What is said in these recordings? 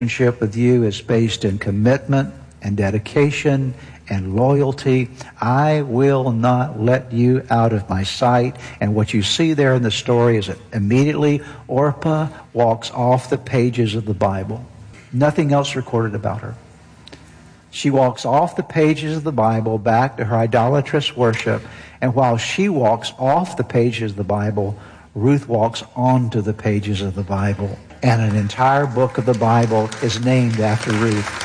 relationship with you is based in commitment and dedication and loyalty. I will not let you out of my sight. And what you see there in the story is that immediately Orpah walks off the pages of the Bible. Nothing else recorded about her. She walks off the pages of the Bible back to her idolatrous worship. And while she walks off the pages of the Bible, Ruth walks onto the pages of the Bible. And an entire book of the Bible is named after Ruth.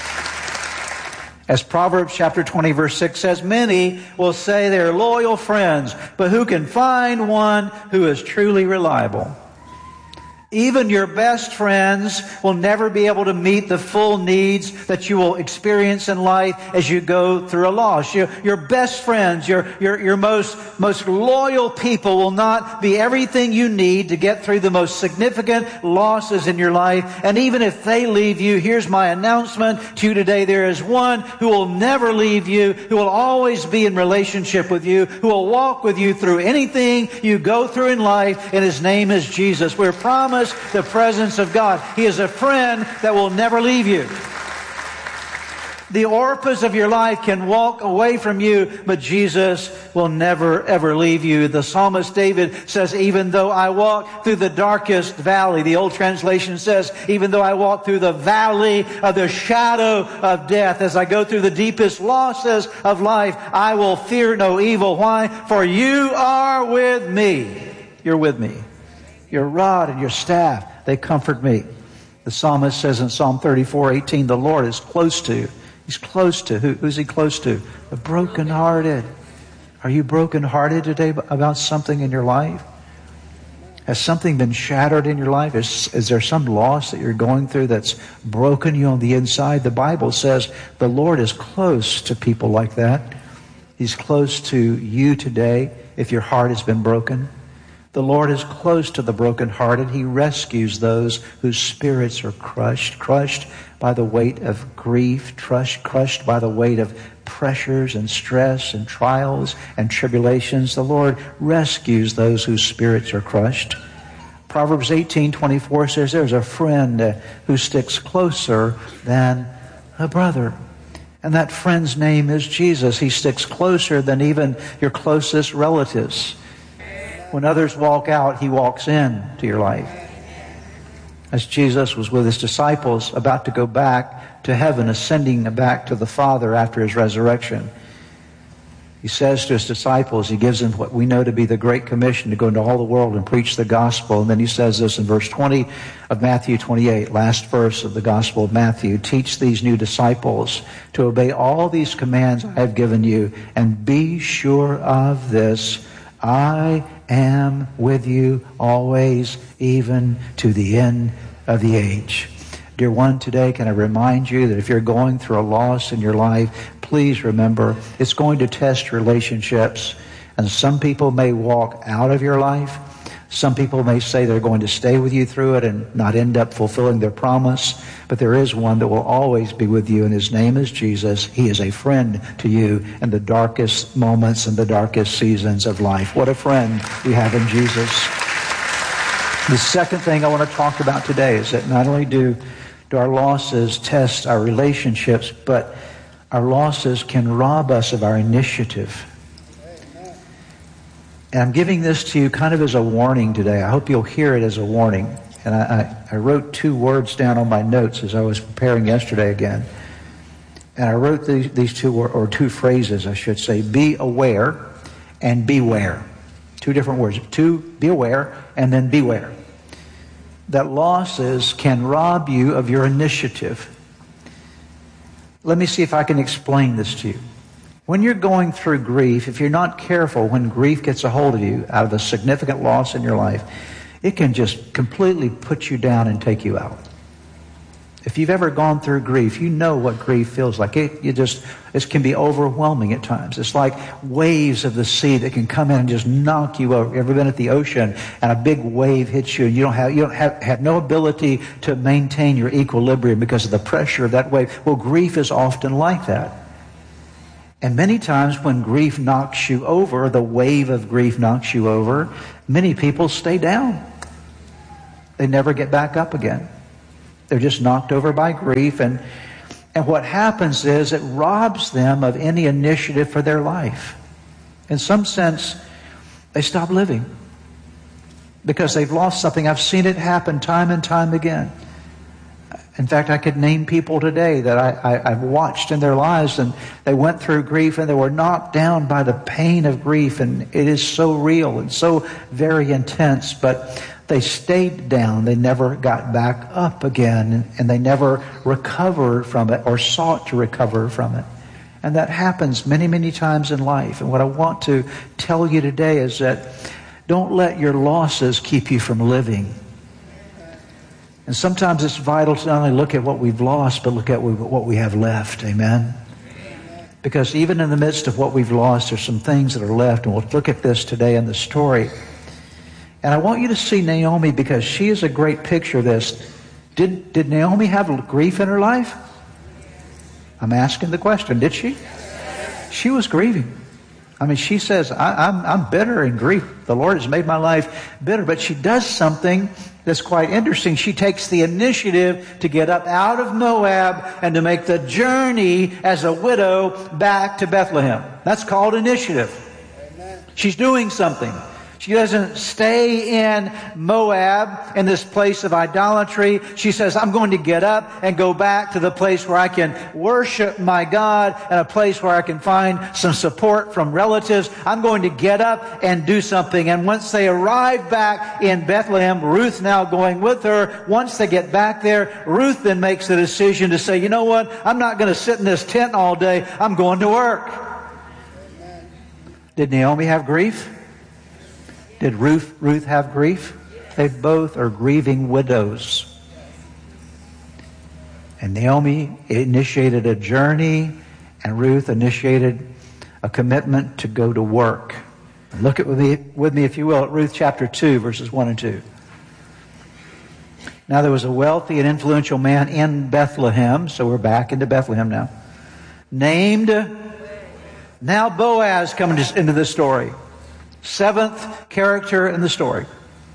As Proverbs chapter 20 verse 6 says, many will say they're loyal friends, but who can find one who is truly reliable? Even your best friends will never be able to meet the full needs that you will experience in life as you go through a loss. Your best friends, your most loyal people will not be everything you need to get through the most significant losses in your life. And even if they leave you, here's my announcement to you today. There is one who will never leave you, who will always be in relationship with you, who will walk with you through anything you go through in life, and His name is Jesus. We're promised the presence of God. He is a friend that will never leave you. The Orpahs of your life can walk away from you, but Jesus will never ever leave you. The psalmist David says, even though I walk through the darkest valley, the old translation says, even though I walk through the valley of the shadow of death, as I go through the deepest losses of life, I will fear no evil. Why? For you are with me. You're with me. Your rod and your staff, they comfort me. The psalmist says in Psalm 34:18, the Lord is close to. He's close to. Who's He close to? The brokenhearted. Are you brokenhearted today about something in your life? Has something been shattered in your life? Is there some loss that you're going through that's broken you on the inside? The Bible says the Lord is close to people like that. He's close to you today if your heart has been broken. The Lord is close to the brokenhearted. He rescues those whose spirits are crushed by the weight of grief, crushed by the weight of pressures and stress and trials and tribulations. The Lord rescues those whose spirits are crushed. Proverbs 18:24 says there's a friend who sticks closer than a brother. And that friend's name is Jesus. He sticks closer than even your closest relatives. When others walk out, He walks in to your life. As Jesus was with His disciples about to go back to heaven, ascending back to the Father after His resurrection, He says to His disciples, He gives them what we know to be the Great Commission to go into all the world and preach the gospel. And then He says this in verse 20 of Matthew 28, last verse of the Gospel of Matthew, teach these new disciples to obey all these commands I have given you, and be sure of this, I am with you always, even to the end of the age. Dear one, today can I remind you that if you're going through a loss in your life, please remember it's going to test relationships. And some people may walk out of your life. Some people may say they're going to stay with you through it and not end up fulfilling their promise. But there is one that will always be with you, and His name is Jesus. He is a friend to you in the darkest moments and the darkest seasons of life. What a friend we have in Jesus. The second thing I want to talk about today is that not only do our losses test our relationships, but our losses can rob us of our initiative. And I'm giving this to you kind of as a warning today. I hope you'll hear it as a warning. And I wrote two words down on my notes as I was preparing yesterday again. And I wrote these two phrases, I should say. Be aware and beware. Two different words. Be aware and then beware. That losses can rob you of your initiative. Let me see if I can explain this to you. When you're going through grief, if you're not careful, when grief gets a hold of you out of a significant loss in your life, it can just completely put you down and take you out. If you've ever gone through grief, you know what grief feels like. It can be overwhelming at times. It's like waves of the sea that can come in and just knock you over. You ever been at the ocean and a big wave hits you and you don't have no ability to maintain your equilibrium because of the pressure of that wave? Well, grief is often like that. And many times when grief knocks you over, the wave of grief knocks you over, many people stay down. They never get back up again. They're just knocked over by grief. And what happens is it robs them of any initiative for their life. In some sense, they stop living because they've lost something. I've seen it happen time and time again. In fact, I could name people today that I've watched in their lives, and they went through grief and they were knocked down by the pain of grief, and it is so real and so very intense, but they stayed down. They never got back up again, and they never recovered from it or sought to recover from it. And that happens many, many times in life. And what I want to tell you today is that don't let your losses keep you from living. And sometimes it's vital to not only look at what we've lost, but look at what we have left. Amen? Because even in the midst of what we've lost, there's some things that are left. And we'll look at this today in the story. And I want you to see Naomi because she is a great picture of this. Did Naomi have grief in her life? I'm asking the question. Did she? She was grieving. I mean, she says, I'm bitter in grief. The Lord has made my life bitter. But she does something that's quite interesting. She takes the initiative to get up out of Moab and to make the journey as a widow back to Bethlehem. That's called initiative. She's doing something. She doesn't stay in Moab, in this place of idolatry. She says, I'm going to get up and go back to the place where I can worship my God and a place where I can find some support from relatives. I'm going to get up and do something. And once they arrive back in Bethlehem, Ruth now going with her, once they get back there, Ruth then makes the decision to say, you know what? I'm not going to sit in this tent all day. I'm going to work. Did Naomi have grief? Did Ruth have grief? They both are grieving widows. And Naomi initiated a journey, and Ruth initiated a commitment to go to work. Look at with me, if you will, at Ruth chapter 2, verses 1 and 2. Now there was a wealthy and influential man in Bethlehem, so we're back into Bethlehem now, named, now Boaz coming into this story. Seventh character in the story.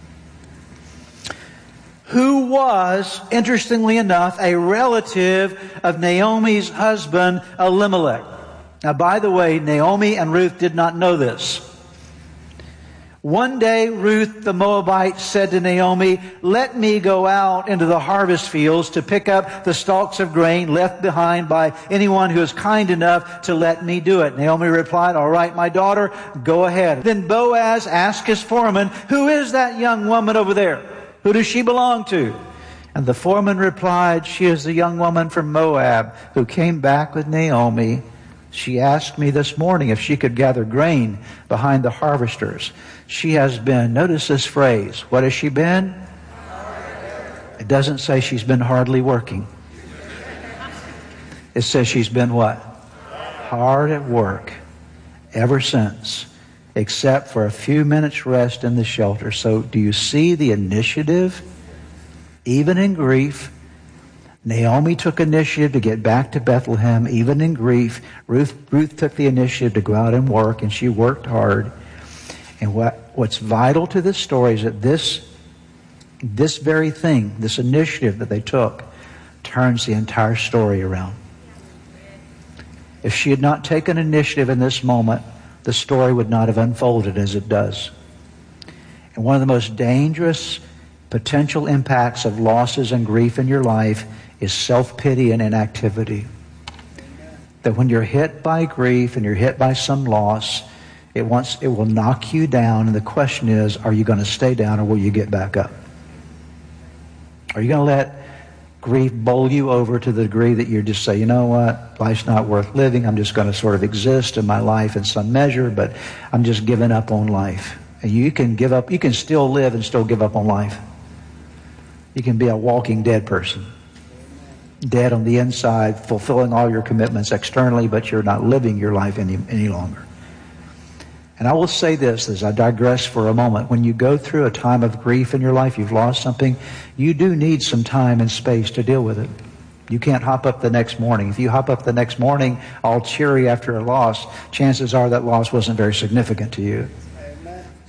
Who was, interestingly enough, a relative of Naomi's husband, Elimelech. Now, by the way, Naomi and Ruth did not know this. One day, Ruth the Moabite said to Naomi, let me go out into the harvest fields to pick up the stalks of grain left behind by anyone who is kind enough to let me do it. Naomi replied, all right, my daughter, go ahead. Then Boaz asked his foreman, who is that young woman over there? Who does she belong to? And the foreman replied, she is the young woman from Moab who came back with Naomi. She asked me this morning if she could gather grain behind the harvesters. She has been, notice this phrase, what has she been? It doesn't say she's been hardly working. It says she's been what? Hard at work ever since, except for a few minutes rest in the shelter. So do you see the initiative? Even in grief, Naomi took initiative to get back to Bethlehem. Even in grief, Ruth took the initiative to go out and work, and she worked hard. And what's vital to this story is that this very thing, this initiative that they took, turns the entire story around. If she had not taken initiative in this moment, the story would not have unfolded as it does. And one of the most dangerous potential impacts of losses and grief in your life is self-pity and inactivity. That when you're hit by grief and you're hit by some loss, it will knock you down, and the question is, are you going to stay down or will you get back up? Are you going to let grief bowl you over to the degree that you just say, you know what, life's not worth living, I'm just going to sort of exist in my life in some measure, but I'm just giving up on life. And you can give up, you can still live and still give up on life. You can be a walking dead person. Dead on the inside, fulfilling all your commitments externally, but you're not living your life any longer. And I will say this as I digress for a moment. When you go through a time of grief in your life, you've lost something, you do need some time and space to deal with it. You can't hop up the next morning. If you hop up the next morning all cheery after a loss, chances are that loss wasn't very significant to you.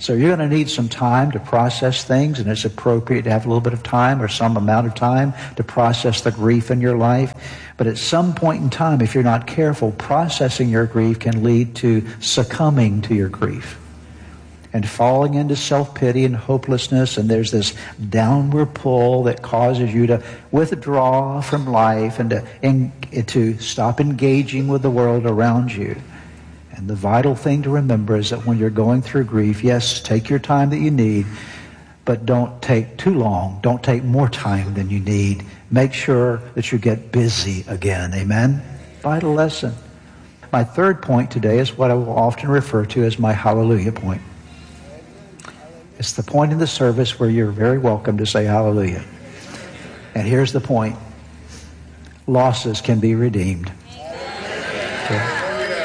So you're going to need some time to process things, and it's appropriate to have a little bit of time or some amount of time to process the grief in your life. But at some point in time, if you're not careful, processing your grief can lead to succumbing to your grief and falling into self-pity and hopelessness, and there's this downward pull that causes you to withdraw from life and to stop engaging with the world around you. And the vital thing to remember is that when you're going through grief, yes, take your time that you need, but don't take too long. Don't take more time than you need. Make sure that you get busy again. Amen? Vital lesson. My third point today is what I will often refer to as my hallelujah point. It's the point in the service where you're very welcome to say hallelujah. And here's the point. Losses can be redeemed. Okay.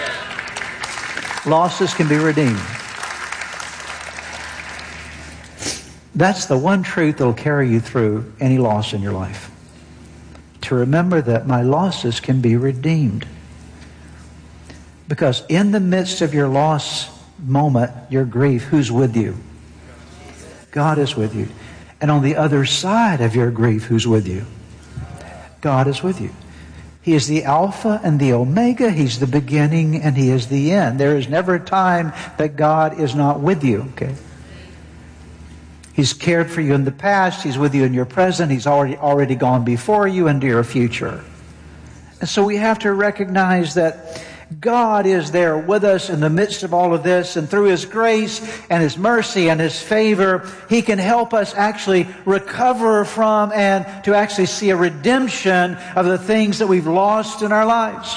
Losses can be redeemed. That's the one truth that will carry you through any loss in your life. To remember that my losses can be redeemed. Because in the midst of your loss moment, your grief, who's with you? God is with you. And on the other side of your grief, who's with you? God is with you. He is the Alpha and the Omega. He's the beginning and He is the end. There is never a time that God is not with you. Okay? He's cared for you in the past. He's with you in your present. He's already gone before you into your future. And so we have to recognize that God is there with us in the midst of all of this, and through His grace and His mercy and His favor, He can help us actually recover from and to actually see a redemption of the things that we've lost in our lives.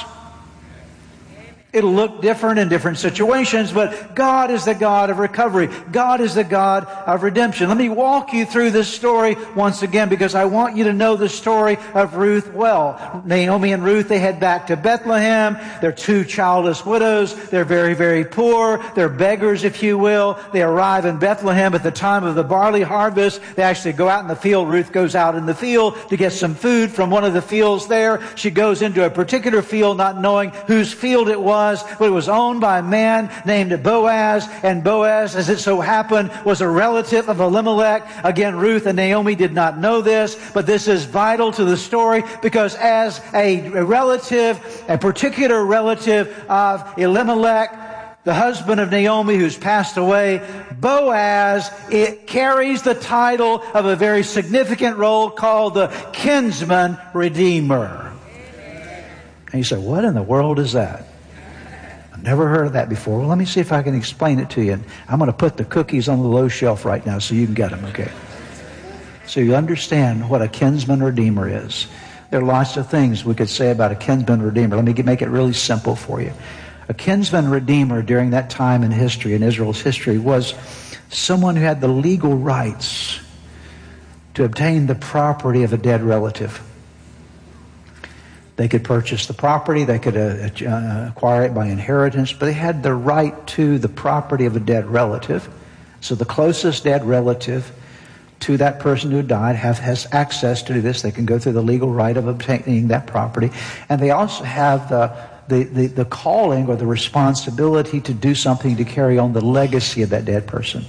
It'll look different in different situations, but God is the God of recovery. God is the God of redemption. Let me walk you through this story once again, because I want you to know the story of Ruth well. Naomi and Ruth, they head back to Bethlehem. They're two childless widows. They're very, very poor. They're beggars, if you will. They arrive in Bethlehem at the time of the barley harvest. They actually go out in the field. Ruth goes out in the field to get some food from one of the fields there. She goes into a particular field not knowing whose field it was, but it was owned by a man named Boaz, and Boaz, as it so happened, was a relative of Elimelech. Again, Ruth and Naomi did not know this, but this is vital to the story, because as a relative, a particular relative of Elimelech, the husband of Naomi who's passed away, Boaz, it carries the title of a very significant role called the kinsman redeemer. And you say, what in the world is that? Never heard of that before. Well, let me see if I can explain it to you. And I'm going to put the cookies on the low shelf right now so you can get them, okay? So you understand what a kinsman redeemer is. There are lots of things we could say about a kinsman redeemer. Let me make it really simple for you. A kinsman redeemer during that time in history, in Israel's history, was someone who had the legal rights to obtain the property of a dead relative. They could purchase the property, they could acquire it by inheritance, but they had the right to the property of a dead relative. So the closest dead relative to that person who died has access to this. They can go through the legal right of obtaining that property. And they also have the calling or the responsibility to do something to carry on the legacy of that dead person.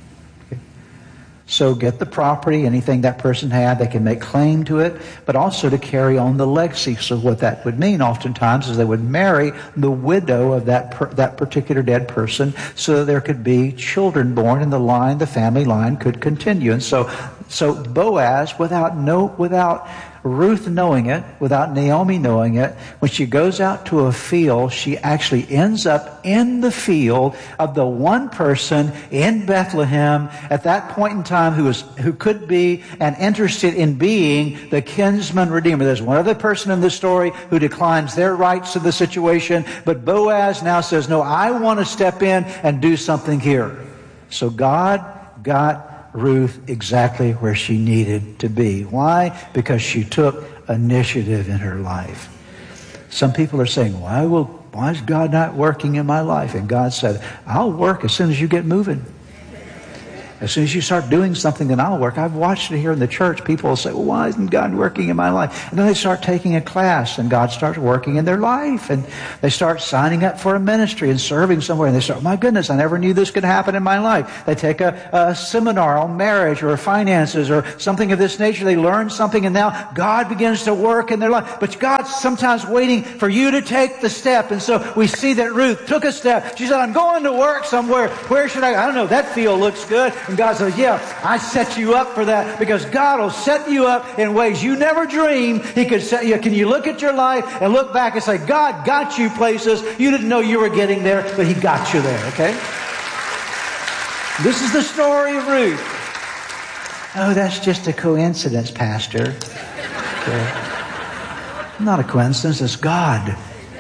So get the property, anything that person had, they can make claim to it, but also to carry on the legacy. So what that would mean oftentimes is they would marry the widow of that particular dead person so that there could be children born and the family line could continue. And so Boaz, without Ruth knowing it, without Naomi knowing it, when she goes out to a field, she actually ends up in the field of the one person in Bethlehem at that point in time who could be and interested in being the kinsman redeemer. There's one other person in the story who declines their rights to the situation, but Boaz now says, no, I want to step in and do something here. So God got Ruth exactly where she needed to be. Why? Because she took initiative in her life. Some people are saying, why is God not working in my life? And God said, I'll work as soon as you get moving. As soon as you start doing something, then I'll work. I've watched it here in the church. People will say, well, why isn't God working in my life? And then they start taking a class, and God starts working in their life. And they start signing up for a ministry and serving somewhere. And they start, my goodness, I never knew this could happen in my life. They take a seminar on marriage or finances or something of this nature. They learn something, and now God begins to work in their life. But God's sometimes waiting for you to take the step. And so we see that Ruth took a step. She said, I'm going to work somewhere. Where should I don't know. That field looks good. And God says, yeah, I set you up for that, because God will set you up in ways you never dreamed He could set you. Can you look at your life and look back and say, God got you places you didn't know you were getting there, but He got you there, okay? This is the story of Ruth. Oh, that's just a coincidence, Pastor. Okay. Not a coincidence, it's God.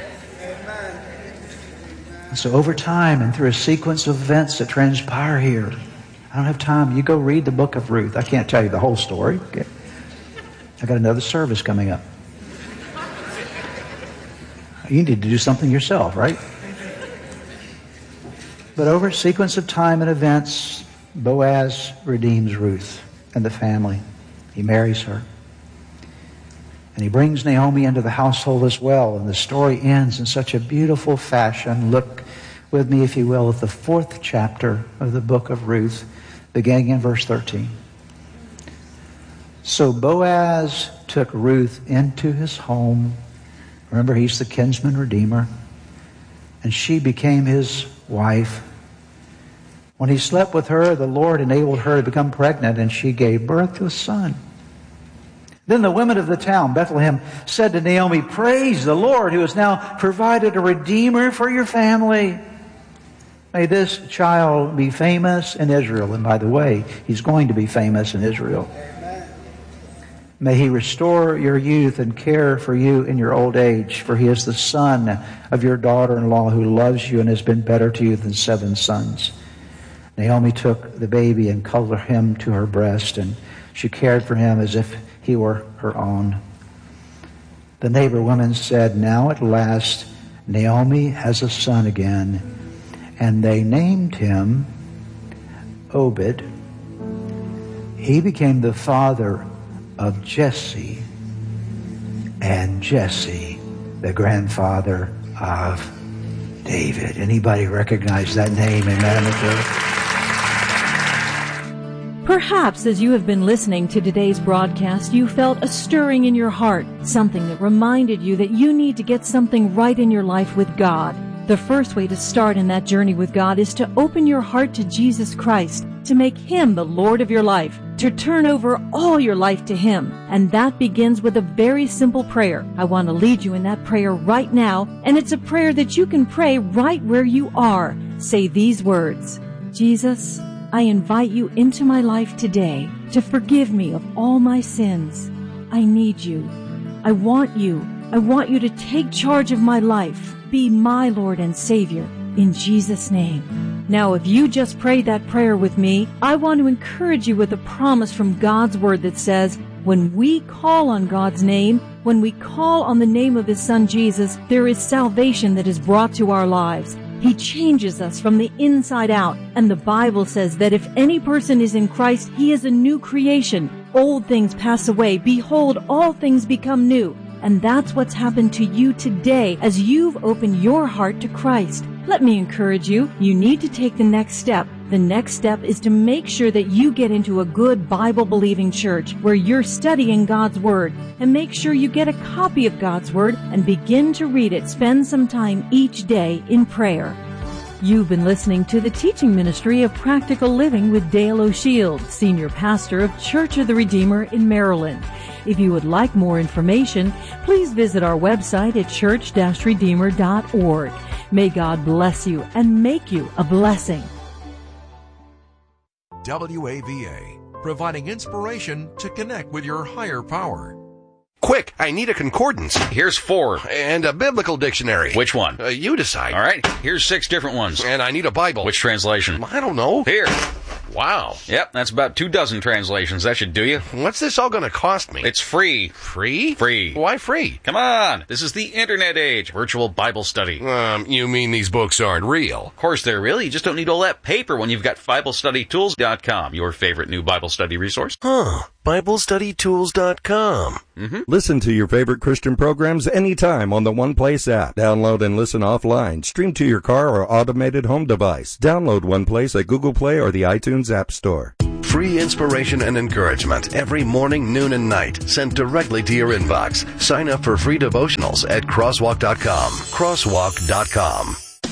So over time and through a sequence of events that transpire here, I don't have time. You go read the book of Ruth. I can't tell you the whole story. Okay. I got another service coming up. You need to do something yourself, right? But over a sequence of time and events, Boaz redeems Ruth and the family. He marries her. And he brings Naomi into the household as well. And the story ends in such a beautiful fashion. Look with me, if you will, at the 4th chapter of the book of Ruth, beginning in verse 13. So Boaz took Ruth into his home. Remember, he's the kinsman redeemer. And she became his wife. When he slept with her, the Lord enabled her to become pregnant, and she gave birth to a son. Then the women of the town, Bethlehem, said to Naomi, praise the Lord, who has now provided a redeemer for your family. May this child be famous in Israel. And by the way, he's going to be famous in Israel. Amen. May he restore your youth and care for you in your old age, for he is the son of your daughter-in-law who loves you and has been better to you than 7 sons. Naomi took the baby and cuddled him to her breast, and she cared for him as if he were her own. The neighbor women said, now at last Naomi has a son again. And they named him Obed. He became the father of Jesse, and Jesse, the grandfather of David. Anybody recognize that name in that? Perhaps as you have been listening to today's broadcast, you felt a stirring in your heart, something that reminded you that you need to get something right in your life with God. The first way to start in that journey with God is to open your heart to Jesus Christ, to make Him the Lord of your life, to turn over all your life to Him. And that begins with a very simple prayer. I want to lead you in that prayer right now, and it's a prayer that you can pray right where you are. Say these words: Jesus, I invite you into my life today to forgive me of all my sins. I need you. I want you. I want you to take charge of my life. Be my Lord and Savior, in Jesus' name. Now, if you just prayed that prayer with me, I want to encourage you with a promise from God's Word that says, when we call on God's name, when we call on the name of His Son Jesus, there is salvation that is brought to our lives. He changes us from the inside out. And the Bible says that if any person is in Christ, he is a new creation. Old things pass away. Behold, all things become new. And that's what's happened to you today as you've opened your heart to Christ. Let me encourage you. You need to take the next step. The next step is to make sure that you get into a good Bible-believing church where you're studying God's Word. And make sure you get a copy of God's Word and begin to read it. Spend some time each day in prayer. You've been listening to the teaching ministry of Practical Living with Dale O'Shield, Senior Pastor of Church of the Redeemer in Maryland. If you would like more information, please visit our website at church-redeemer.org. May God bless you and make you a blessing. WAVA, providing inspiration to connect with your higher power. Quick, I need a concordance. Here's 4, and a biblical dictionary. Which one? You decide. All right, here's 6 different ones. And I need a Bible. Which translation? I don't know. Here. Wow. Yep, that's about 24 translations. That should do you. What's this all going to cost me? It's free. Free? Free. Why free? Come on. This is the internet age. Virtual Bible study. You mean these books aren't real? Of course they're real. You just don't need all that paper when you've got BibleStudyTools.com, your favorite new Bible study resource. BibleStudyTools.com. Mm-hmm. Listen to your favorite Christian programs anytime on the One Place app. Download and listen offline. Stream to your car or automated home device. Download One Place at Google Play or the iTunes App Store. Free inspiration and encouragement every morning, noon, and night sent directly to your inbox. Sign up for free devotionals at crosswalk.com. Crosswalk.com.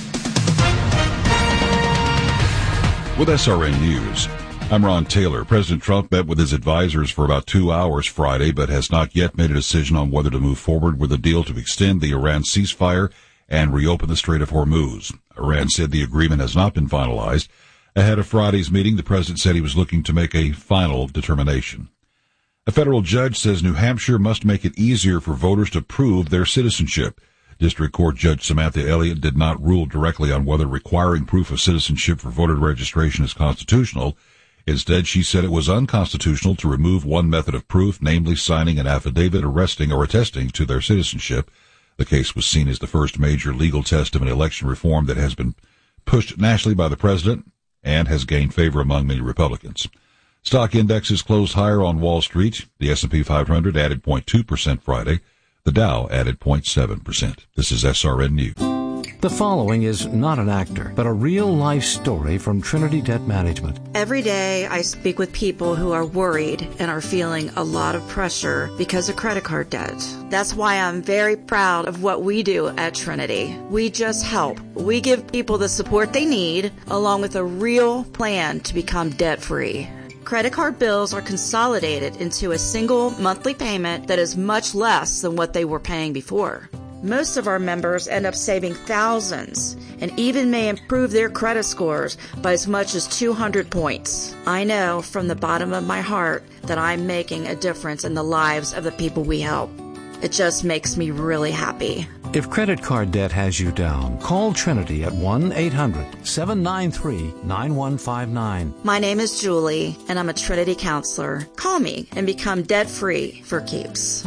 With SRN News, I'm Ron Taylor. President Trump met with his advisors for about 2 hours Friday, but has not yet made a decision on whether to move forward with a deal to extend the Iran ceasefire and reopen the Strait of Hormuz. Iran said the agreement has not been finalized. Ahead of Friday's meeting, the president said he was looking to make a final determination. A federal judge says New Hampshire must make it easier for voters to prove their citizenship. District Court Judge Samantha Elliott did not rule directly on whether requiring proof of citizenship for voter registration is constitutional. Instead, she said it was unconstitutional to remove one method of proof, namely signing an affidavit attesting to their citizenship. The case was seen as the first major legal test of an election reform that has been pushed nationally by the president and has gained favor among many Republicans. Stock indexes closed higher on Wall Street. The S&P 500 added 0.2% Friday. The Dow added 0.7%. This is SRN News. The following is not an actor, but a real-life story from Trinity Debt Management. Every day I speak with people who are worried and are feeling a lot of pressure because of credit card debt. That's why I'm very proud of what we do at Trinity. We just help. We give people the support they need, along with a real plan to become debt-free. Credit card bills are consolidated into a single monthly payment that is much less than what they were paying before. Most of our members end up saving thousands and even may improve their credit scores by as much as 200 points. I know from the bottom of my heart that I'm making a difference in the lives of the people we help. It just makes me really happy. If credit card debt has you down, call Trinity at 1-800-793-9159. My name is Julie, and I'm a Trinity counselor. Call me and become debt-free for keeps.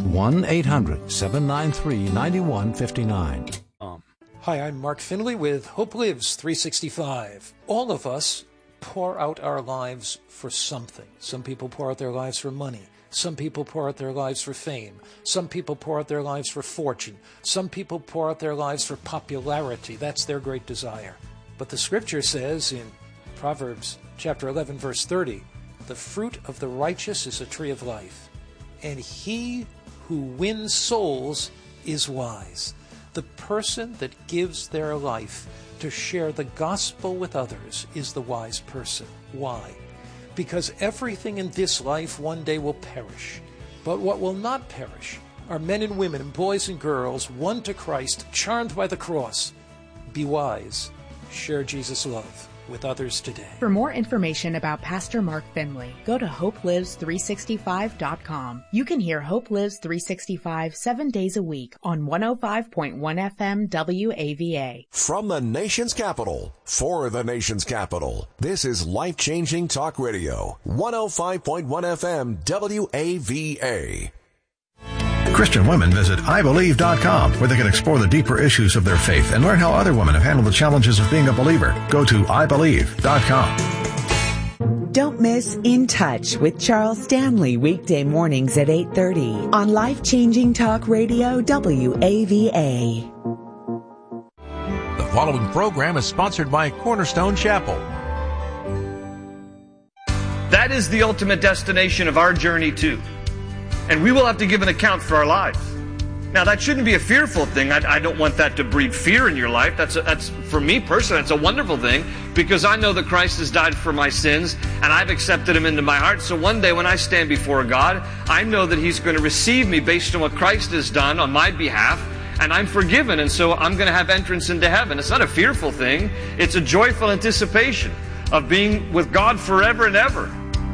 1-800-793-9159. Hi, I'm Mark Finley with Hope Lives 365. All of us pour out our lives for something. Some people pour out their lives for money. Some people pour out their lives for fame. Some people pour out their lives for fortune. Some people pour out their lives for popularity. That's their great desire. But the scripture says in Proverbs chapter 11, verse 30, the fruit of the righteous is a tree of life, and he who wins souls is wise. The person that gives their life to share the gospel with others is the wise person. Why? Because everything in this life one day will perish. But what will not perish are men and women and boys and girls won to Christ, charmed by the cross. Be wise. Share Jesus' love with others today. For more information about Pastor Mark Finley, go to HopeLives365.com. You can hear Hope Lives 365 7 days a week on 105.1 FM WAVA. From the nation's capital, for the nation's capital, this is Life-Changing Talk Radio, 105.1 FM WAVA. Christian women visit IBelieve.com, where they can explore the deeper issues of their faith and learn how other women have handled the challenges of being a believer. Go to IBelieve.com. Don't miss In Touch with Charles Stanley, weekday mornings at 8:30 on Life-Changing Talk Radio WAVA. The following program is sponsored by Cornerstone Chapel. That is the ultimate destination of our journey too. And we will have to give an account for our lives. Now, that shouldn't be a fearful thing. I don't want that to breed fear in your life. That's for me personally, that's a wonderful thing, because I know that Christ has died for my sins, and I've accepted Him into my heart. So one day when I stand before God, I know that He's going to receive me based on what Christ has done on my behalf, and I'm forgiven, and so I'm going to have entrance into heaven. It's not a fearful thing. It's a joyful anticipation of being with God forever and ever.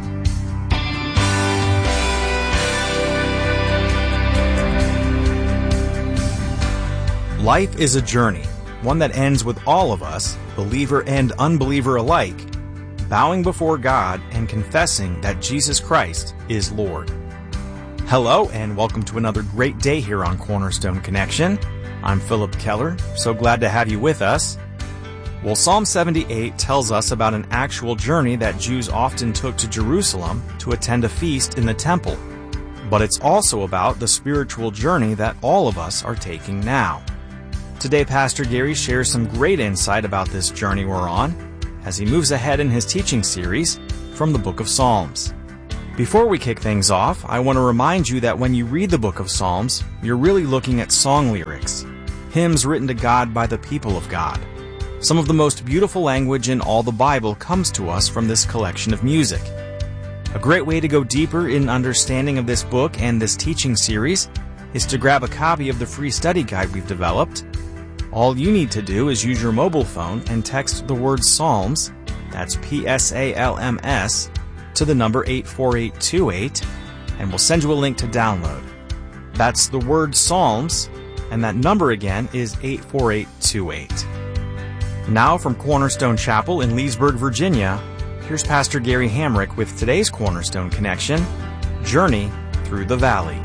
Life is a journey, one that ends with all of us, believer and unbeliever alike, bowing before God and confessing that Jesus Christ is Lord. Hello, and welcome to another great day here on Cornerstone Connection. I'm Philip Keller, so glad to have you with us. Well, Psalm 78 tells us about an actual journey that Jews often took to Jerusalem to attend a feast in the temple. But it's also about the spiritual journey that all of us are taking now. Today, Pastor Gary shares some great insight about this journey we're on as he moves ahead in his teaching series from the Book of Psalms. Before we kick things off, I want to remind you that when you read the Book of Psalms, you're really looking at song lyrics, hymns written to God by the people of God. Some of the most beautiful language in all the Bible comes to us from this collection of music. A great way to go deeper in understanding of this book and this teaching series is to grab a copy of the free study guide we've developed. All you need to do is use your mobile phone and text the word Psalms, that's Psalms, to the number 84828, and we'll send you a link to download. That's the word Psalms, and that number again is 84828. Now from Cornerstone Chapel in Leesburg, Virginia, here's Pastor Gary Hamrick with today's Cornerstone Connection, Journey Through the Valley.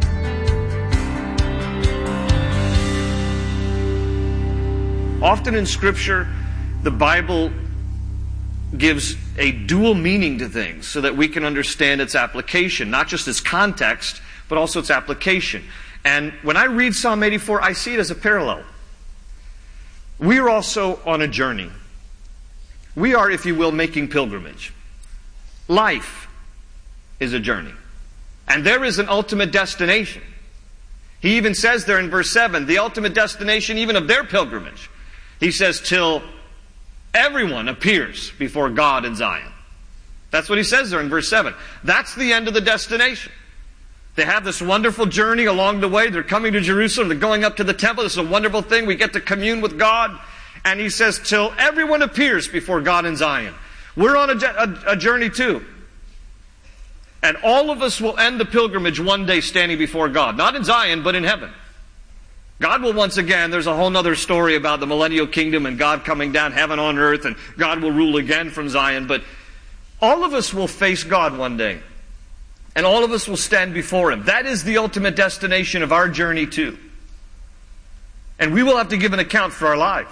Often in Scripture, the Bible gives a dual meaning to things so that we can understand its application, not just its context, but also its application. And when I read Psalm 84, I see it as a parallel. We are also on a journey. We are, if you will, making pilgrimage. Life is a journey. And there is an ultimate destination. He even says there in verse 7, the ultimate destination even of their pilgrimage. He says, till everyone appears before God in Zion. That's what he says there in verse 7. That's the end of the destination. They have this wonderful journey along the way. They're coming to Jerusalem. They're going up to the temple. This is a wonderful thing. We get to commune with God. And he says, till everyone appears before God in Zion. We're on a journey too. And all of us will end the pilgrimage one day standing before God. Not in Zion, but in heaven. God will once again, there's a whole other story about the millennial kingdom and God coming down, heaven on earth, and God will rule again from Zion. But all of us will face God one day. And all of us will stand before Him. That is the ultimate destination of our journey too. And we will have to give an account for our lives.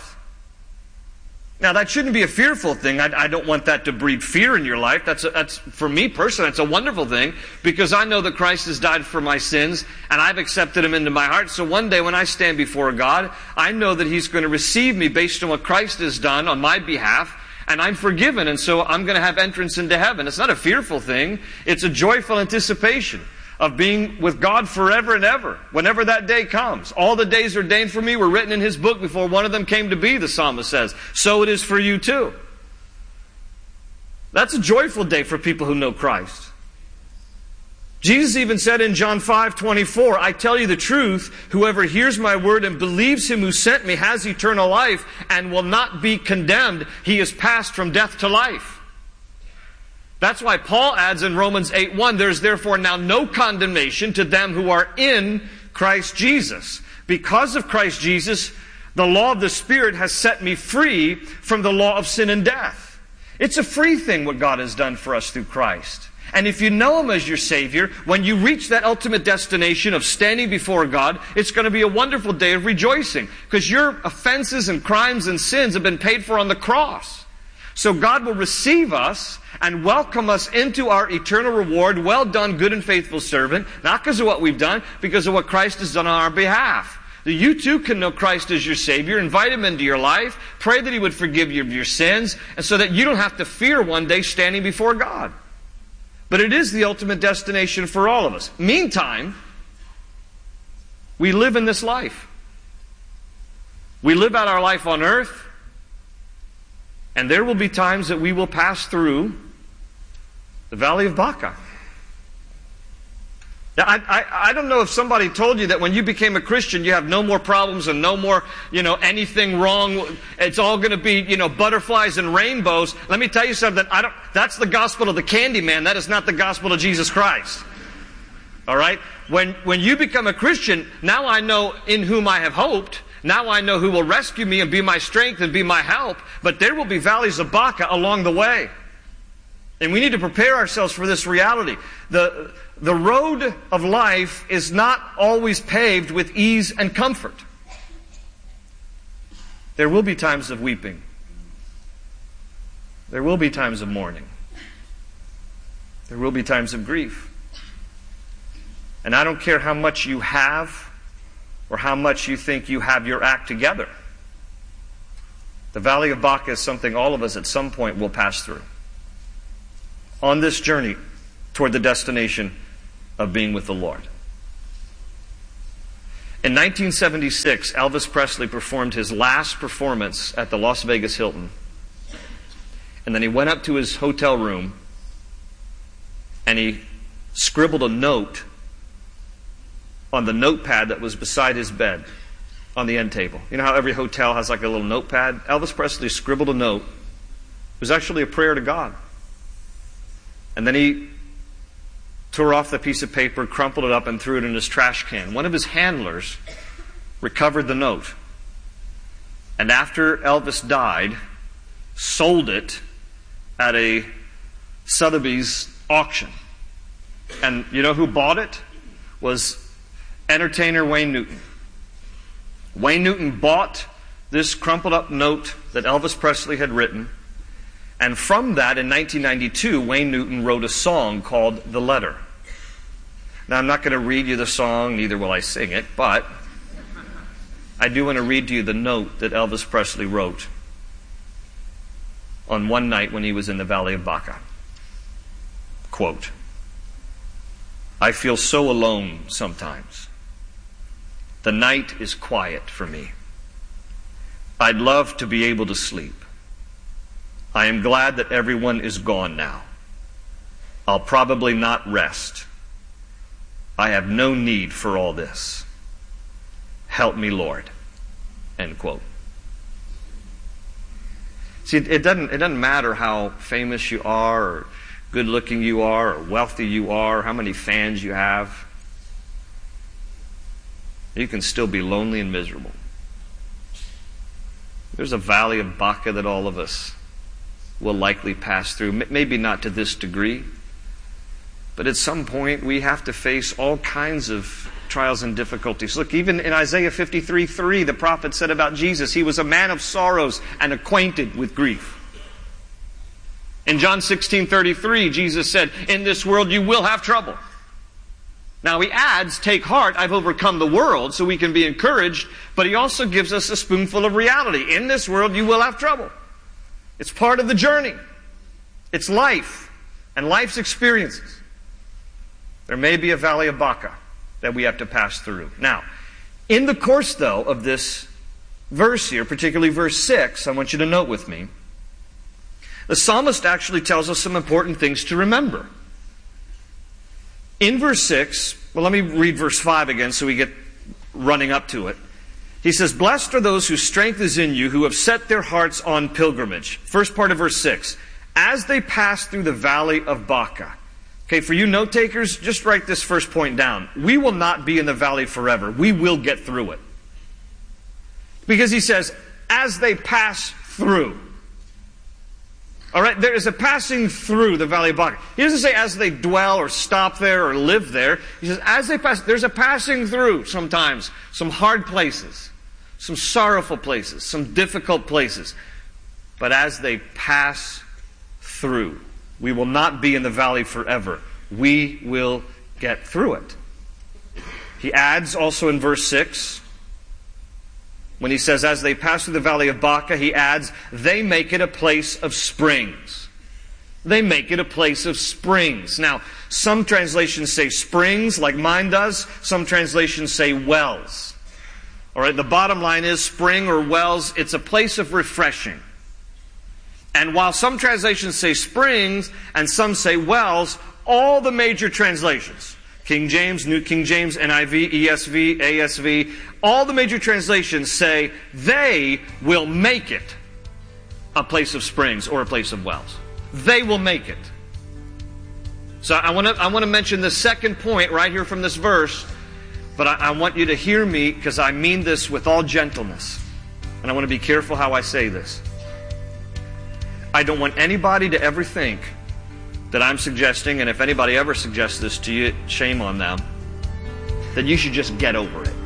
Now, that shouldn't be a fearful thing. I don't want that to breed fear in your life. That's for me personally, it's a wonderful thing because I know that Christ has died for my sins and I've accepted Him into my heart. So one day when I stand before God, I know that He's going to receive me based on what Christ has done on my behalf, and I'm forgiven, and so I'm going to have entrance into heaven. It's not a fearful thing. It's a joyful anticipation of being with God forever and ever, whenever that day comes. All the days ordained for me were written in His book before one of them came to be, the psalmist says. So it is for you too. That's a joyful day for people who know Christ. Jesus even said in John 5:24, I tell you the truth, whoever hears my word and believes Him who sent me has eternal life and will not be condemned. He is passed from death to life. That's why Paul adds in Romans 8:1, there is therefore now no condemnation to them who are in Christ Jesus. Because of Christ Jesus, the law of the Spirit has set me free from the law of sin and death. It's a free thing what God has done for us through Christ. And if you know Him as your Savior, when you reach that ultimate destination of standing before God, it's going to be a wonderful day of rejoicing. Because your offenses and crimes and sins have been paid for on the cross. So God will receive us and welcome us into our eternal reward. Well done, good and faithful servant. Not because of what we've done, because of what Christ has done on our behalf. You too can know Christ as your Savior. Invite Him into your life. Pray that He would forgive you of your sins, and so that you don't have to fear one day standing before God. But it is the ultimate destination for all of us. Meantime, we live in this life. We live out our life on earth. And there will be times that we will pass through the Valley of Baca. Now, I don't know if somebody told you that when you became a Christian, you have no more problems and no more, anything wrong. It's all going to be, butterflies and rainbows. Let me tell you something. That's the gospel of the candy man. That is not the gospel of Jesus Christ. All right? When you become a Christian, now I know in whom I have hoped. Now I know who will rescue me and be my strength and be my help. But there will be valleys of Baca along the way. And we need to prepare ourselves for this reality. The road of life is not always paved with ease and comfort. There will be times of weeping. There will be times of mourning. There will be times of grief. And I don't care how much you have or how much you think you have your act together. The Valley of Baca is something all of us at some point will pass through on this journey toward the destination of being with the Lord. In 1976, Elvis Presley performed his last performance at the Las Vegas Hilton. And then he went up to his hotel room and he scribbled a note on the notepad that was beside his bed on the end table. You know how every hotel has like a little notepad? Elvis Presley scribbled a note. It was actually a prayer to God. And then he tore off the piece of paper, crumpled it up, and threw it in his trash can. One of his handlers recovered the note. And after Elvis died, sold it at a Sotheby's auction. And you know who bought it? Was entertainer Wayne Newton. Wayne Newton bought this crumpled up note that Elvis Presley had written. And from that, in 1992, Wayne Newton wrote a song called The Letter. Now, I'm not going to read you the song, neither will I sing it, but I do want to read to you the note that Elvis Presley wrote on one night when he was in the Valley of Baca. Quote, "I feel so alone sometimes. The night is quiet for me. I'd love to be able to sleep. I am glad that everyone is gone now. I'll probably not rest. I have no need for all this. Help me, Lord." End quote. See, it doesn't matter how famous you are, or good looking you are, or wealthy you are, how many fans you have. You can still be lonely and miserable. There's a Valley of Baca that all of us will likely pass through. Maybe not to this degree, but at some point we have to face all kinds of trials and difficulties. Look, even in Isaiah 53:3, the prophet said about Jesus, he was a man of sorrows and acquainted with grief. In John 16:33, Jesus said, "In this world you will have trouble." Now he adds, "Take heart, I've overcome the world," so we can be encouraged, but he also gives us a spoonful of reality. In this world you will have trouble. It's part of the journey. It's life and life's experiences. There may be a Valley of Baca that we have to pass through. Now, in the course, though, of this verse here, particularly verse 6, I want you to note with me, the psalmist actually tells us some important things to remember. In verse 6, well, let me read verse 5 again so we get running up to it. He says, "Blessed are those whose strength is in you, who have set their hearts on pilgrimage." First part of verse 6. As they pass through the Valley of Baca. Okay, for you note takers, just write this first point down. We will not be in the valley forever. We will get through it. Because he says, as they pass through. All right, there is a passing through the Valley of Baca. He doesn't say as they dwell or stop there or live there. He says as they pass, there's a passing through sometimes. Some hard places, some sorrowful places, some difficult places. But as they pass through, we will not be in the valley forever. We will get through it. He adds also in verse 6, when he says, as they pass through the Valley of Baca, he adds, they make it a place of springs. They make it a place of springs. Now, some translations say springs, like mine does. Some translations say wells. All right, the bottom line is spring or wells, it's a place of refreshing. And while some translations say springs and some say wells, all the major translations, King James, New King James, NIV, ESV, ASV, all the major translations say they will make it a place of springs or a place of wells. They will make it. So I want to mention the second point right here from this verse, but I want you to hear me because I mean this with all gentleness. And I want to be careful how I say this. I don't want anybody to ever think that I'm suggesting, and if anybody ever suggests this to you, shame on them, that you should just get over it.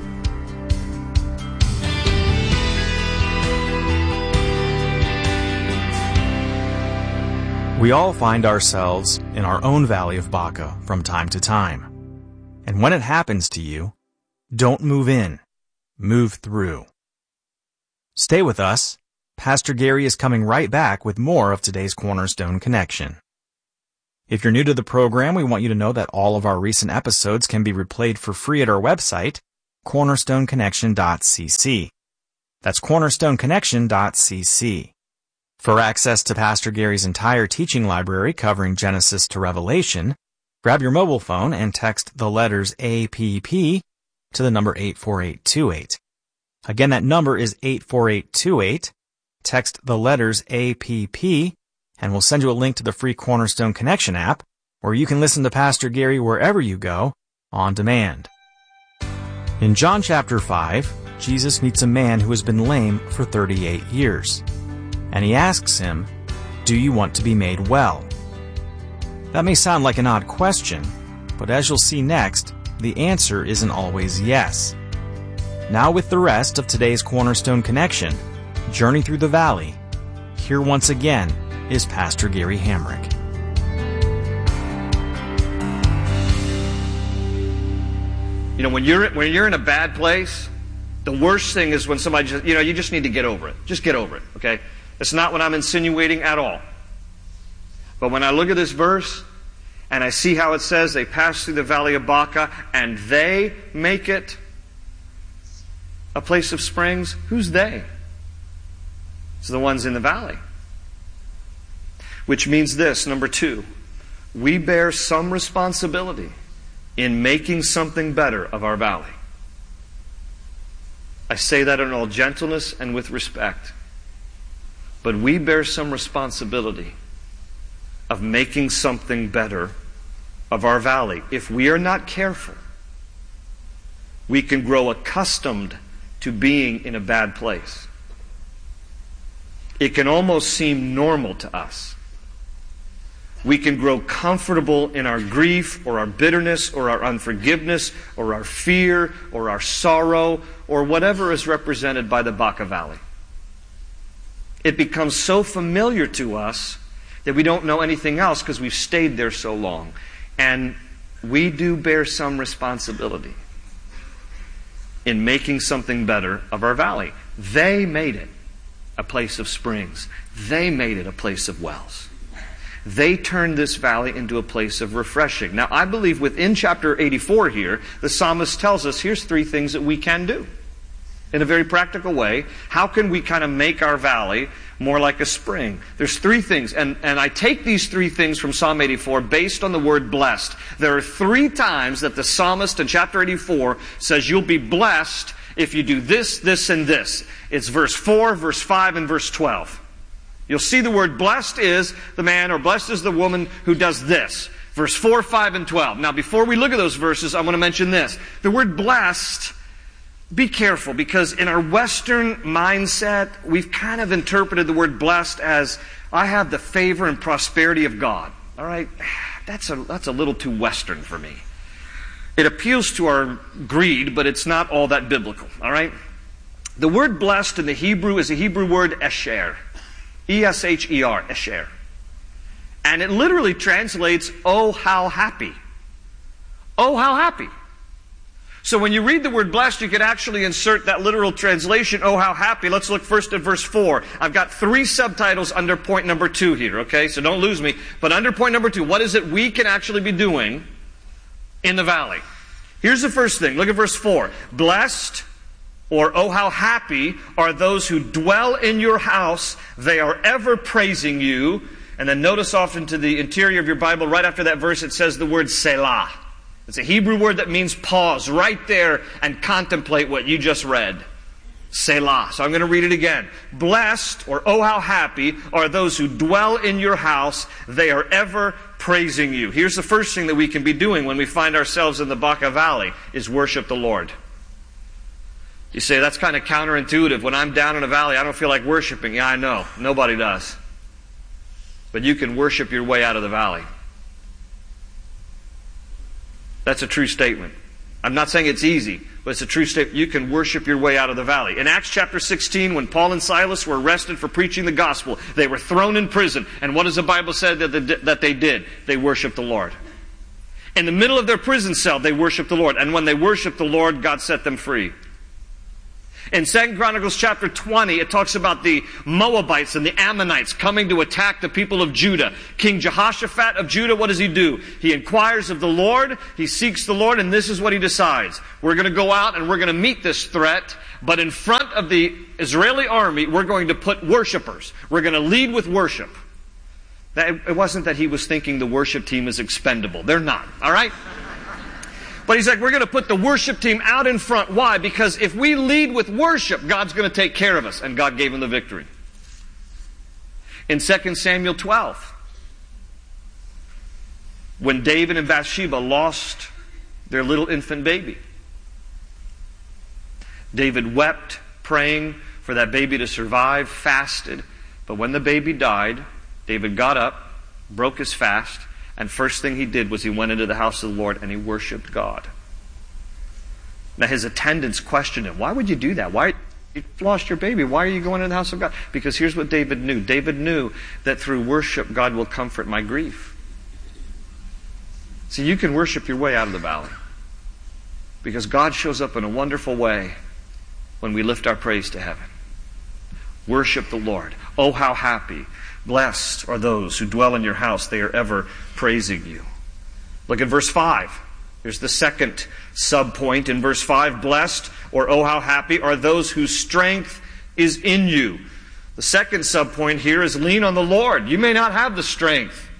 We all find ourselves in our own valley of Baca from time to time. And when it happens to you, don't move in, move through. Stay with us. Pastor Gary is coming right back with more of today's Cornerstone Connection. If you're new to the program, we want you to know that all of our recent episodes can be replayed for free at our website, cornerstoneconnection.cc. That's cornerstoneconnection.cc. For access to Pastor Gary's entire teaching library covering Genesis to Revelation, grab your mobile phone and text the letters APP to the number 84828. Again, that number is 84828. Text the letters APP, and we'll send you a link to the free Cornerstone Connection app, where you can listen to Pastor Gary wherever you go, on demand. In John chapter 5, Jesus meets a man who has been lame for 38 years. And he asks him, "Do you want to be made well?" That may sound like an odd question, but as you'll see next, the answer isn't always yes. Now with the rest of today's Cornerstone Connection, Journey Through the Valley, here once again is Pastor Gary Hamrick. You know, when you're in a bad place, the worst thing is when somebody just, you just need to get over it. Just get over it, okay? It's not what I'm insinuating at all. But when I look at this verse, and I see how it says they pass through the valley of Baca, and they make it a place of springs, who's they? It's the ones in the valley. Which means this, number 2, we bear some responsibility in making something better of our valley. I say that in all gentleness and with respect. But we bear some responsibility of making something better of our valley. If we are not careful, we can grow accustomed to being in a bad place. It can almost seem normal to us. We can grow comfortable in our grief or our bitterness or our unforgiveness or our fear or our sorrow or whatever is represented by the Baca Valley. It becomes so familiar to us that we don't know anything else because we've stayed there so long. And we do bear some responsibility in making something better of our valley. They made it a place of springs. They made it a place of wells. They turned this valley into a place of refreshing. Now, I believe within chapter 84 here, the psalmist tells us here's 3 things that we can do. In a very practical way, how can we kind of make our valley more like a spring? There's 3 things, and I take these 3 things from Psalm 84 based on the word blessed. There are 3 times that the psalmist in chapter 84 says you'll be blessed if you do this, this, and this. It's verse 4, verse 5, and verse 12. You'll see the word blessed is the man, or blessed is the woman who does this. Verse 4, 5, and 12. Now, before we look at those verses, I want to mention this. The word blessed, be careful, because in our Western mindset, we've kind of interpreted the word blessed as, I have the favor and prosperity of God. All right? That's a little too Western for me. It appeals to our greed, but it's not all that biblical. All right? The word blessed in the Hebrew is a Hebrew word esher. E-S-H-E-R, esher. And it literally translates, oh, how happy. Oh, how happy. So when you read the word blessed, you could actually insert that literal translation, oh, how happy. Let's look first at verse 4. I've got 3 subtitles under point number 2 here, okay? So don't lose me. But under point number 2, what is it we can actually be doing in the valley? Here's the first thing. Look at verse 4. Blessed, or oh, how happy are those who dwell in your house. They are ever praising you. And then notice off into the interior of your Bible, right after that verse, it says the word Selah. It's a Hebrew word that means pause right there and contemplate what you just read. Selah. So I'm going to read it again. Blessed, or oh, how happy are those who dwell in your house. They are ever praising you. Here's the first thing that we can be doing when we find ourselves in the Baca Valley, is worship the Lord. You say, that's kind of counterintuitive. When I'm down in a valley, I don't feel like worshiping. Yeah, I know. Nobody does. But you can worship your way out of the valley. That's a true statement. I'm not saying it's easy, but it's a true statement. You can worship your way out of the valley. In Acts chapter 16, when Paul and Silas were arrested for preaching the gospel, they were thrown in prison. And what does the Bible say that they did? They worshiped the Lord. In the middle of their prison cell, they worshiped the Lord. And when they worshiped the Lord, God set them free. In 2 Chronicles chapter 20, it talks about the Moabites and the Ammonites coming to attack the people of Judah. King Jehoshaphat of Judah, what does he do? He inquires of the Lord, he seeks the Lord, and this is what he decides. We're going to go out and we're going to meet this threat, but in front of the Israeli army, we're going to put worshipers. We're going to lead with worship. It wasn't that he was thinking the worship team is expendable. They're not, all right? But he's like, we're going to put the worship team out in front. Why? Because if we lead with worship, God's going to take care of us. And God gave him the victory. In 2 Samuel 12, when David and Bathsheba lost their little infant baby, David wept, praying for that baby to survive, fasted. But when the baby died, David got up, broke his fast, and first thing he did was he went into the house of the Lord and he worshiped God. Now his attendants questioned him. Why would you do that? Why? You lost your baby. Why are you going into the house of God? Because here's what David knew. David knew that through worship God will comfort my grief. See, you can worship your way out of the valley. Because God shows up in a wonderful way when we lift our praise to heaven. Worship the Lord. Oh, how happy. Blessed are those who dwell in your house. They are ever praising you. Look at verse 5. Here's the second sub-point in verse 5. Blessed, or oh how happy, are those whose strength is in you. The second sub-point here is lean on the Lord. You may not have the strength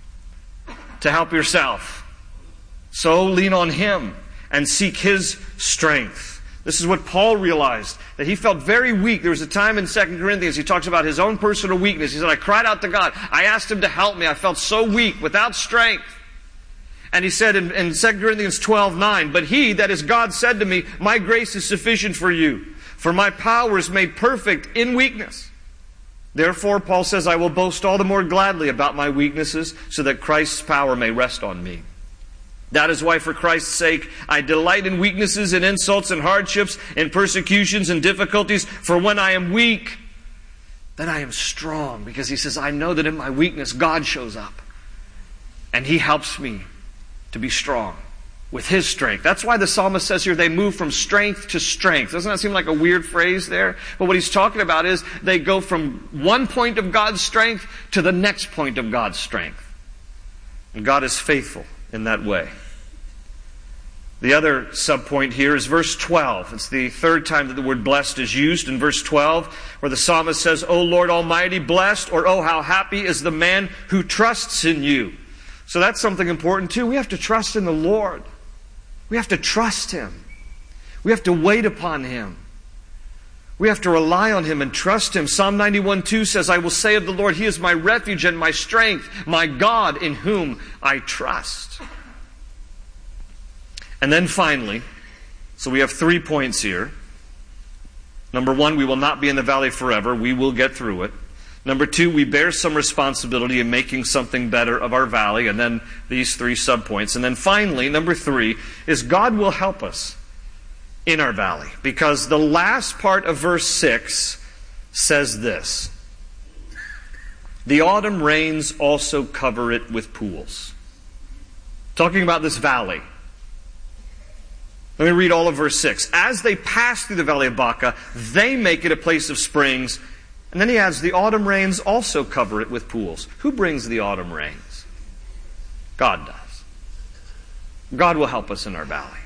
to help yourself. So lean on Him and seek His strength. This is what Paul realized, that he felt very weak. There was a time in 2 Corinthians, he talks about his own personal weakness. He said, I cried out to God. I asked Him to help me. I felt so weak, without strength. And he said in 2 Corinthians 12:9, but He, that is God, said to me, my grace is sufficient for you, for my power is made perfect in weakness. Therefore, Paul says, I will boast all the more gladly about my weaknesses, so that Christ's power may rest on me. That is why, for Christ's sake, I delight in weaknesses and insults and hardships and persecutions and difficulties. For when I am weak, then I am strong. Because he says, I know that in my weakness, God shows up. And He helps me to be strong with His strength. That's why the psalmist says here, they move from strength to strength. Doesn't that seem like a weird phrase there? But what he's talking about is they go from one point of God's strength to the next point of God's strength. And God is faithful in that way. The other subpoint here is verse 12. It's the third time that the word blessed is used in verse 12, where the psalmist says, O Lord Almighty, blessed, or oh how happy is the man who trusts in you. So that's something important too. We have to trust in the Lord. We have to trust Him. We have to wait upon Him. We have to rely on Him and trust Him. Psalm 91:2 says, I will say of the Lord, He is my refuge and my strength, my God in whom I trust. And then finally, so we have 3 points here. Number 1, we will not be in the valley forever. We will get through it. Number 2, we bear some responsibility in making something better of our valley. And then these 3 subpoints. And then finally, number 3, is God will help us in our valley. Because the last part of verse 6 says this. The autumn rains also cover it with pools. Talking about this valley. Let me read all of verse 6. As they pass through the valley of Baca, they make it a place of springs. And then he adds, the autumn rains also cover it with pools. Who brings the autumn rains? God does. God will help us in our valley.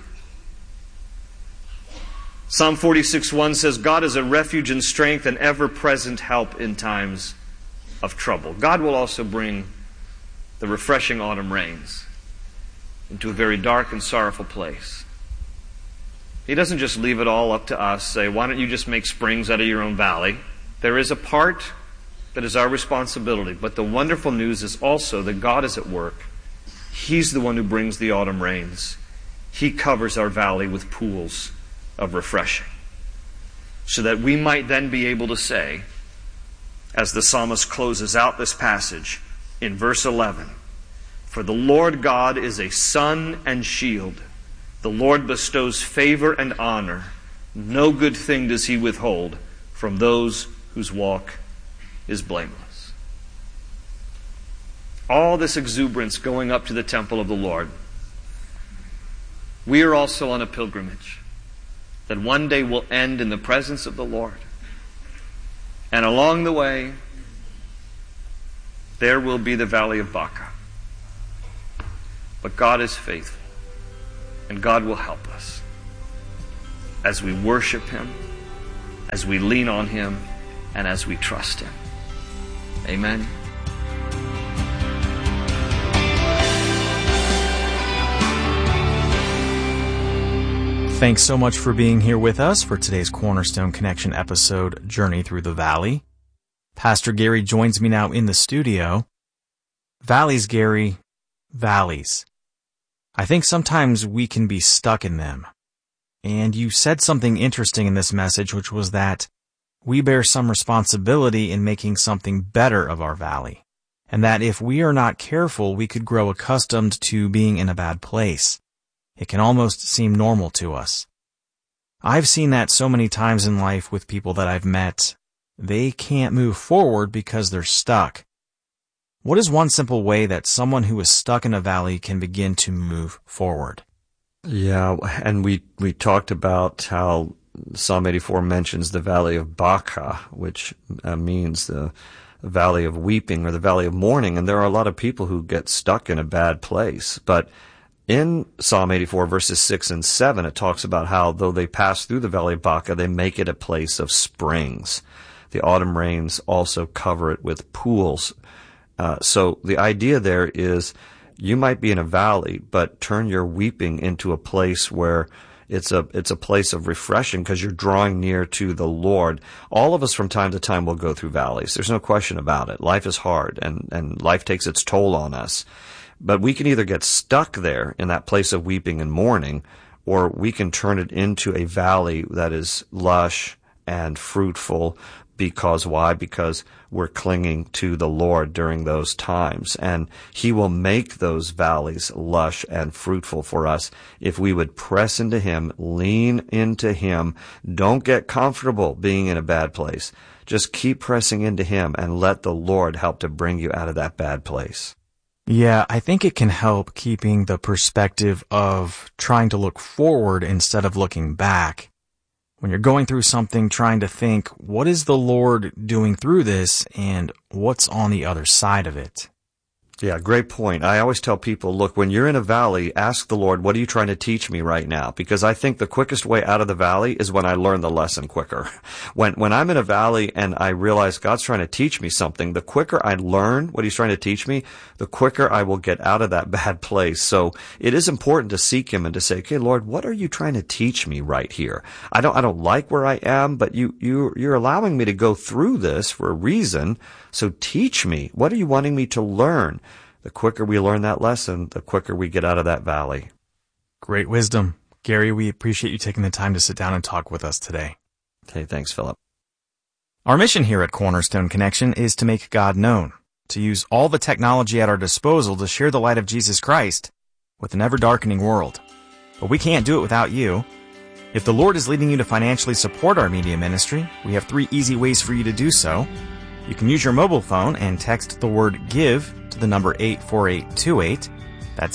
Psalm 46:1 says, God is a refuge and strength and ever-present help in times of trouble. God will also bring the refreshing autumn rains into a very dark and sorrowful place. He doesn't just leave it all up to us, say, why don't you just make springs out of your own valley? There is a part that is our responsibility, but the wonderful news is also that God is at work. He's the one who brings the autumn rains. He covers our valley with pools of refreshing, so that we might then be able to say, as the psalmist closes out this passage in verse 11, For the Lord God is a sun and shield. The Lord bestows favor and honor. No good thing does he withhold from those whose walk is blameless. All this exuberance going up to the temple of the Lord. We are also on a pilgrimage that one day will end in the presence of the Lord. And along the way, there will be the valley of Baca. But God is faithful, and God will help us as we worship Him, as we lean on Him, and as we trust Him. Amen. Thanks so much for being here with us for today's Cornerstone Connection episode, Journey Through the Valley. Pastor Gary joins me now in the studio. Valleys, Gary, valleys. I think sometimes we can be stuck in them. And you said something interesting in this message, which was that we bear some responsibility in making something better of our valley. And that if we are not careful, we could grow accustomed to being in a bad place. It can almost seem normal to us. I've seen that so many times in life with people that I've met. They can't move forward because they're stuck. What is one simple way that someone who is stuck in a valley can begin to move forward? Yeah, and we talked about how Psalm 84 mentions the valley of Baca, which means the valley of weeping or the valley of mourning, and there are a lot of people who get stuck in a bad place. But in Psalm 84, verses 6 and 7, it talks about how though they pass through the valley of Baca, they make it a place of springs. The autumn rains also cover it with pools. So the idea there is you might be in a valley, but turn your weeping into a place where it's a place of refreshing because you're drawing near to the Lord. All of us from time to time will go through valleys. There's no question about it. Life is hard and life takes its toll on us. But we can either get stuck there in that place of weeping and mourning, or we can turn it into a valley that is lush and fruitful. Because why? Because we're clinging to the Lord during those times. And He will make those valleys lush and fruitful for us if we would press into Him, lean into Him. Don't get comfortable being in a bad place. Just keep pressing into Him and let the Lord help to bring you out of that bad place. Yeah, I think it can help keeping the perspective of trying to look forward instead of looking back. When you're going through something, trying to think, what is the Lord doing through this and what's on the other side of it? Yeah, great point. I always tell people, look, when you're in a valley, ask the Lord, what are you trying to teach me right now? Because I think the quickest way out of the valley is when I learn the lesson quicker. When I'm in a valley and I realize God's trying to teach me something, the quicker I learn what He's trying to teach me, the quicker I will get out of that bad place. So it is important to seek Him and to say, okay, Lord, what are you trying to teach me right here? I don't like where I am, but you're allowing me to go through this for a reason. So teach me. What are you wanting me to learn? The quicker we learn that lesson, the quicker we get out of that valley. Great wisdom. Gary, we appreciate you taking the time to sit down and talk with us today. Hey, thanks, Philip. Our mission here at Cornerstone Connection is to make God known, to use all the technology at our disposal to share the light of Jesus Christ with an ever-darkening world. But we can't do it without you. If the Lord is leading you to financially support our media ministry, we have 3 easy ways for you to do so. You can use your mobile phone and text the word GIVE to the number 84828. That's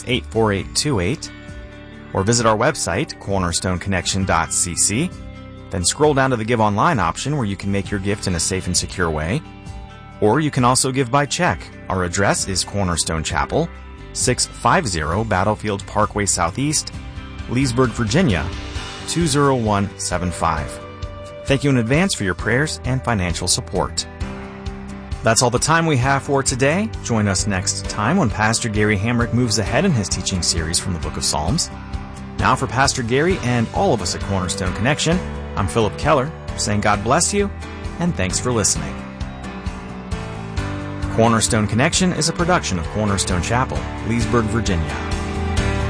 84828. Or visit our website, cornerstoneconnection.cc. Then scroll down to the Give Online option where you can make your gift in a safe and secure way. Or you can also give by check. Our address is Cornerstone Chapel, 650 Battlefield Parkway Southeast, Leesburg, Virginia, 20175. Thank you in advance for your prayers and financial support. That's all the time we have for today. Join us next time when Pastor Gary Hamrick moves ahead in his teaching series from the book of Psalms. Now for Pastor Gary and all of us at Cornerstone Connection, I'm Philip Keller, saying God bless you, and thanks for listening. Cornerstone Connection is a production of Cornerstone Chapel, Leesburg, Virginia.